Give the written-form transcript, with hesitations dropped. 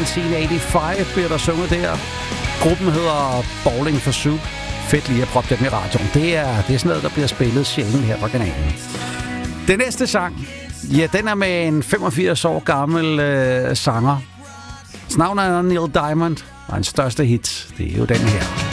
1985 bliver der sunget der. Gruppen hedder Bowling for Soup. Fedt lige at proppe dem i radioen. Det er sådan noget, der bliver spillet sjældent her på kanalen. Den næste sang, ja, den er med en 85 år gammel sanger. Hans navn er Neil Diamond, og hans største hit, det er jo den her.